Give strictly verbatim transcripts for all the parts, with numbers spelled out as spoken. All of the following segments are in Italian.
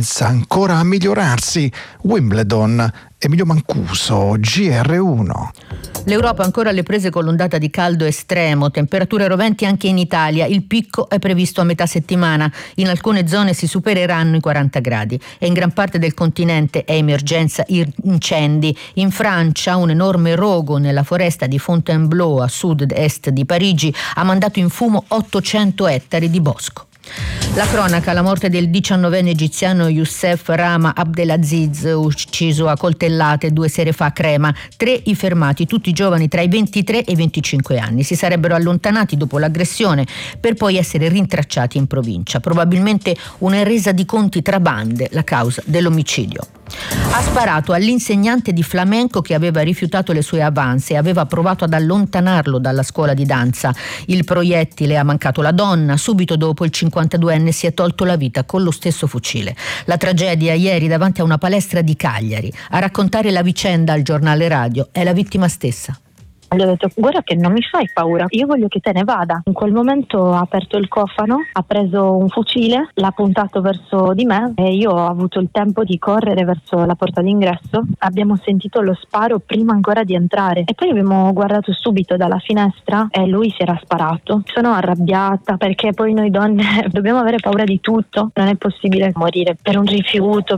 tendenza ancora a migliorarsi. Wimbledon, Emilio Mancuso, G R uno. L'Europa ancora alle prese con l'ondata di caldo estremo, temperature roventi anche in Italia. Il picco è previsto a metà settimana. In alcune zone si supereranno i quaranta gradi e in gran parte del continente è emergenza incendi. In Francia un enorme rogo nella foresta di Fontainebleau a sud-est di Parigi ha mandato in fumo ottocento ettari di bosco. La cronaca, la morte del diciannovenne egiziano Youssef Rama Abdelaziz, ucciso a coltellate due sere fa a Crema. Tre i fermati, tutti giovani tra i ventitré e i venticinque anni. Si sarebbero allontanati dopo l'aggressione per poi essere rintracciati in provincia. Probabilmente una resa di conti tra bande, la causa dell'omicidio. Ha sparato all'insegnante di flamenco che aveva rifiutato le sue avance e aveva provato ad allontanarlo dalla scuola di danza. Il proiettile ha mancato la donna. Subito dopo il cinquantaduenne si è tolto la vita con lo stesso fucile. La tragedia ieri davanti a una palestra di Cagliari. A raccontare la vicenda al giornale radio è la vittima stessa. Gli ho detto: guarda che non mi fai paura, io voglio che te ne vada. In quel momento ha aperto il cofano, ha preso un fucile, l'ha puntato verso di me e io ho avuto il tempo di correre verso la porta d'ingresso. Abbiamo sentito lo sparo prima ancora di entrare e poi abbiamo guardato subito dalla finestra e lui si era sparato. Sono arrabbiata perché poi noi donne dobbiamo avere paura di tutto, non è possibile morire per un rifiuto.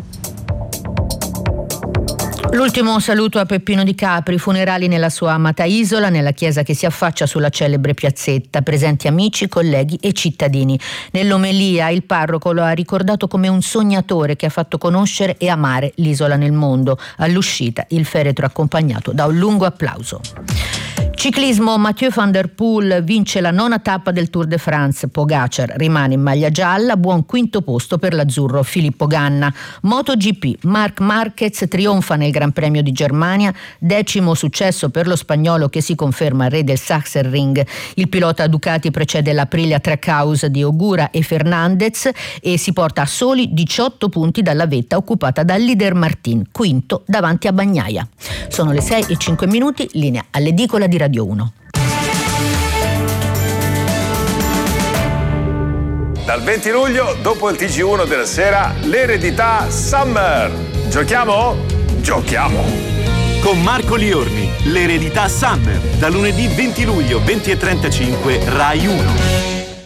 L'ultimo saluto a Peppino Di Capri, funerali nella sua amata isola, nella chiesa che si affaccia sulla celebre piazzetta, presenti amici, colleghi e cittadini. Nell'omelia il parroco lo ha ricordato come un sognatore che ha fatto conoscere e amare l'isola nel mondo. All'uscita il feretro accompagnato da un lungo applauso. Ciclismo, Mathieu van der Poel vince la nona tappa del Tour de France. Pogacar rimane in maglia gialla, buon quinto posto per l'azzurro Filippo Ganna. MotoGP, Marc Marquez trionfa nel Gran Premio di Germania, decimo successo per lo spagnolo che si conferma re del Sachsenring. Il pilota Ducati precede l'Aprilia Trackhouse di Ogura e Fernandez e si porta a soli diciotto punti dalla vetta occupata da leader Martin, quinto davanti a Bagnaia. Sono le sei e cinque minuti, linea all'edicola di Radio uno. Dal venti luglio, dopo il T G uno della sera, l'eredità Summer. Giochiamo? Giochiamo! Con Marco Liorni, l'eredità Summer, da lunedì venti luglio, venti e trentacinque, Rai uno.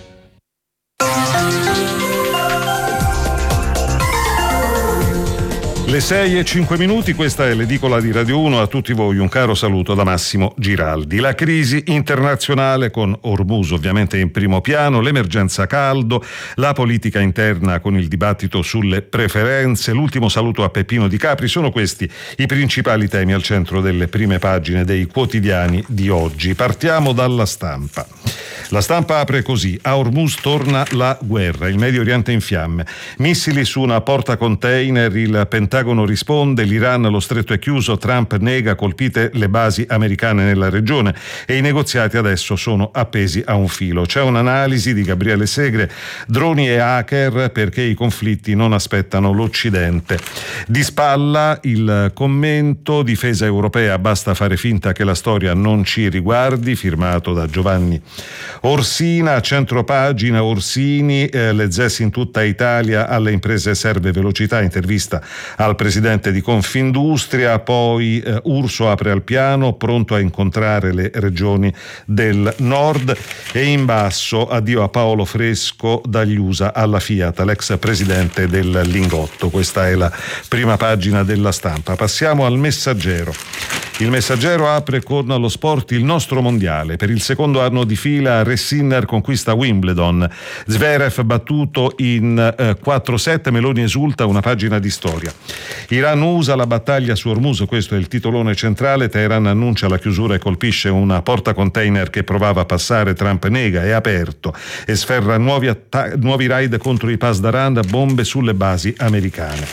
Le sei e cinque minuti, questa è l'edicola di Radio uno. A tutti voi un caro saluto da Massimo Giraldi. La crisi internazionale con Hormuz ovviamente in primo piano, l'emergenza caldo, la politica interna con il dibattito sulle preferenze, l'ultimo saluto a Peppino Di Capri, sono questi i principali temi al centro delle prime pagine dei quotidiani di oggi. Partiamo dalla Stampa. La Stampa apre così: a Hormuz torna la guerra, il Medio Oriente in fiamme, missili su una porta container, il Pentagono risponde, l'Iran, lo stretto è chiuso, Trump nega, colpite le basi americane nella regione e i negoziati adesso sono appesi a un filo. C'è un'analisi di Gabriele Segre, droni e hacker perché i conflitti non aspettano l'Occidente. Di spalla il commento, difesa europea, basta fare finta che la storia non ci riguardi, firmato da Giovanni Orsina. Centropagina, Orsini, eh, le Z E S in tutta Italia, alle imprese serve velocità, intervista al presidente di Confindustria. Poi eh, Urso apre al piano, pronto a incontrare le regioni del nord. E in basso, addio a Paolo Fresco, dagli U S A alla Fiat, l'ex presidente del Lingotto. Questa è la prima pagina della Stampa. Passiamo al Messaggero. Il Messaggero apre con lo sport, il nostro mondiale. Per il secondo anno di fila Ressinner conquista Wimbledon, Zverev battuto in eh, quattro sette, Meloni esulta, una pagina di storia. Iran U S A, la battaglia su Hormuz, questo è il titolone centrale. Teheran annuncia la chiusura e colpisce una porta container che provava a passare, Trump nega, è aperto e sferra nuovi, atta- nuovi raid contro i Pasdaran, bombe sulle basi americane.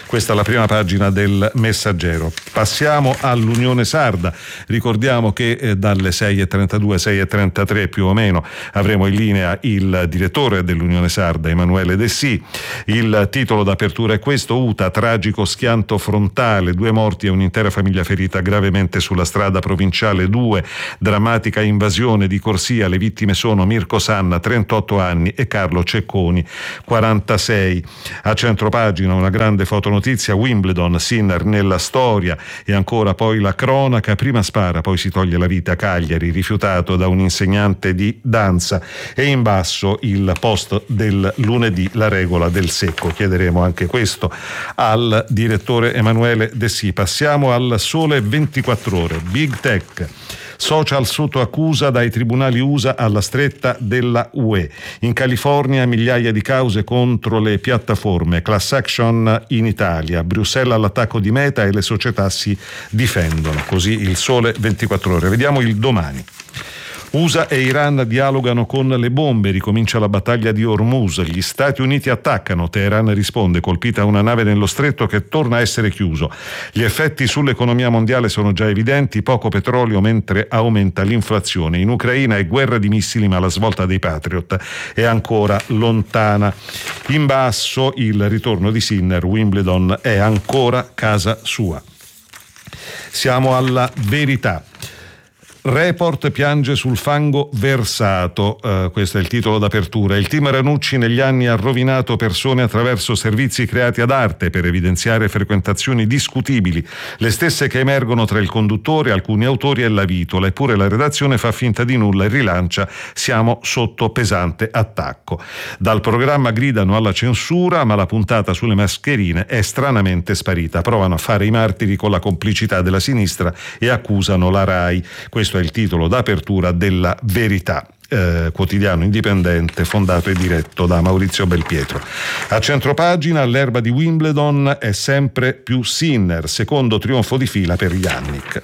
Questa è la prima pagina del Messaggero. Passiamo all'Unione Sarda. Ricordiamo che eh, dalle sei e trentadue, sei e trentatré più o meno avremo in linea il direttore dell'Unione Sarda, Emanuele Dessì. Il titolo d'apertura è questo: U T A, tragico schianto frontale, due morti e un'intera famiglia ferita gravemente sulla strada provinciale due, drammatica invasione di corsia, le vittime sono Mirko Sanna, trentotto anni, e Carlo Cecconi, quarantasei. A centropagina una grande fotonotizia: Wimbledon, Sinner nella storia, e ancora poi la cronaca, prima spara poi si toglie la vita a Cagliari, rifiutato da un insegnante di danza, e in basso il post del lunedì, la regola del secco. Chiederemo anche questo al direttore Emanuele Dessì. Passiamo al Sole ventiquattro Ore. Big Tech, social sotto accusa dai tribunali U S A alla stretta della U E. In California migliaia di cause contro le piattaforme, class action in Italia, Bruxelles all'attacco di Meta e le società si difendono. Così il Sole ventiquattro Ore. Vediamo il Domani. U S A e Iran dialogano con le bombe, ricomincia la battaglia di Hormuz, gli Stati Uniti attaccano, Teheran risponde, colpita una nave nello stretto che torna a essere chiuso. Gli effetti sull'economia mondiale sono già evidenti, poco petrolio mentre aumenta l'inflazione. In Ucraina è guerra di missili, ma la svolta dei Patriot è ancora lontana. In basso il ritorno di Sinner, Wimbledon è ancora casa sua. Siamo alla Verità. Report piange sul fango versato, uh, questo è il titolo d'apertura. Il team Ranucci negli anni ha rovinato persone attraverso servizi creati ad arte per evidenziare frequentazioni discutibili, le stesse che emergono tra il conduttore, alcuni autori e la vitola, eppure la redazione fa finta di nulla e rilancia: siamo sotto pesante attacco. Dal programma gridano alla censura, ma la puntata sulle mascherine è stranamente sparita. Provano a fare i martiri con la complicità della sinistra e accusano la RAI. Questo è il titolo d'apertura della Verità, eh, quotidiano indipendente fondato e diretto da Maurizio Belpietro. A centropagina, l'erba di Wimbledon è sempre più Sinner, secondo trionfo di fila per Jannik.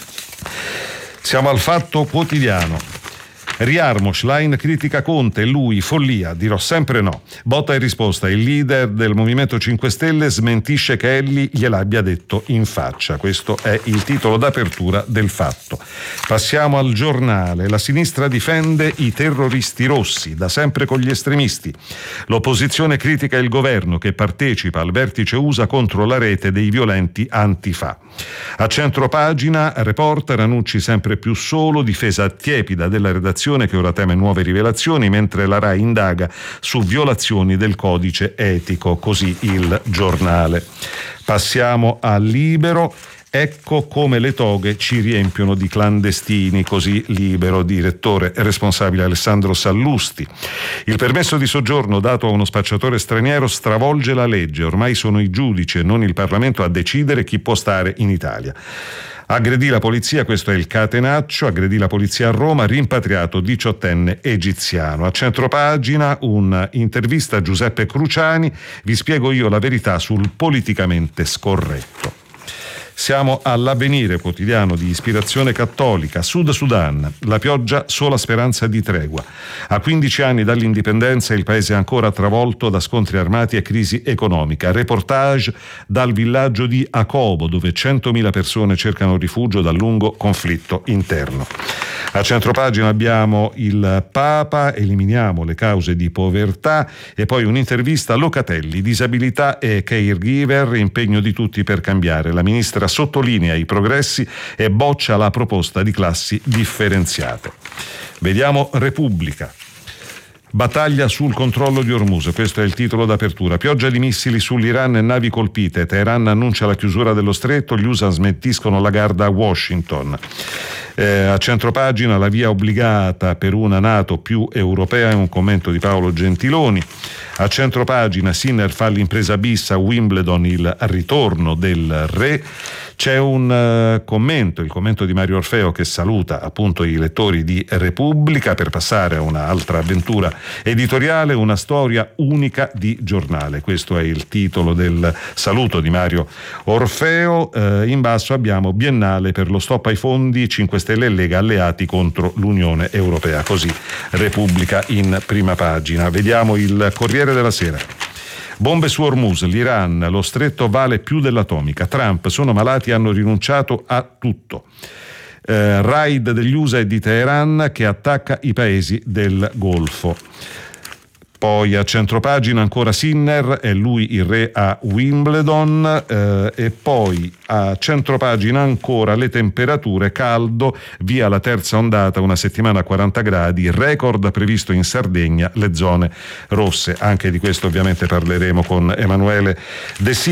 Siamo al Fatto Quotidiano. Riarmo, Schlein critica Conte e lui, follia, dirò sempre no. Botta e risposta, il leader del Movimento cinque Stelle smentisce che Elli gliel'abbia detto in faccia. Questo è il titolo d'apertura del Fatto. Passiamo al Giornale. La sinistra difende i terroristi rossi, da sempre con gli estremisti. L'opposizione critica il governo che partecipa al vertice U S A contro la rete dei violenti antifa. A centropagina, Reporter, Ranucci sempre più solo, difesa tiepida della redazione che ora teme nuove rivelazioni, mentre la RAI indaga su violazioni del codice etico, così il Giornale. Passiamo a Libero. Ecco come le toghe ci riempiono di clandestini, così Libero, direttore e responsabile Alessandro Sallusti. Il permesso di soggiorno dato a uno spacciatore straniero stravolge la legge, ormai sono i giudici e non il Parlamento a decidere chi può stare in Italia. Aggredì la polizia, questo è il catenaccio, aggredì la polizia a Roma, rimpatriato diciottenne egiziano. A centropagina un'intervista a Giuseppe Cruciani, vi spiego io la verità sul politicamente scorretto. Siamo all'Avvenire, quotidiano di ispirazione cattolica. Sud Sudan, la pioggia sola speranza di tregua. A quindici anni dall'indipendenza il paese è ancora travolto da scontri armati e crisi economica. Reportage dal villaggio di Akobo, dove centomila persone cercano rifugio dal lungo conflitto interno. A centropagina abbiamo il Papa, eliminiamo le cause di povertà, e poi un'intervista a Locatelli, disabilità e caregiver, impegno di tutti per cambiare. La ministra sottolinea i progressi e boccia la proposta di classi differenziate. Vediamo Repubblica. Battaglia sul controllo di Hormuz, questo è il titolo d'apertura. Pioggia di missili sull'Iran e navi colpite. Teheran annuncia la chiusura dello stretto, gli U S A smentiscono la garda a Washington. Eh, a centropagina, la via obbligata per una NATO più europea, è un commento di Paolo Gentiloni. A centropagina, Sinner fa l'impresa bis a Wimbledon, il ritorno del re. C'è un uh, commento, il commento di Mario Orfeo, che saluta appunto i lettori di Repubblica per passare a un'altra avventura editoriale, una storia unica di giornale. Questo è il titolo del saluto di Mario Orfeo. Uh, in basso abbiamo Biennale per lo stop ai fondi, cinque Stelle e Lega alleati contro l'Unione Europea. Così Repubblica in prima pagina. Vediamo il Corriere della Sera. Bombe su Hormuz, l'Iran, lo stretto vale più dell'atomica. Trump, sono malati e hanno rinunciato a tutto. Eh, raid degli U S A e di Teheran che attacca i paesi del Golfo. Poi a centropagina ancora Sinner, è lui il re a Wimbledon, eh, e poi a centropagina ancora le temperature, caldo, via la terza ondata, una settimana a quaranta gradi, record previsto in Sardegna, le zone rosse. Anche di questo ovviamente parleremo con Emanuele De Silva.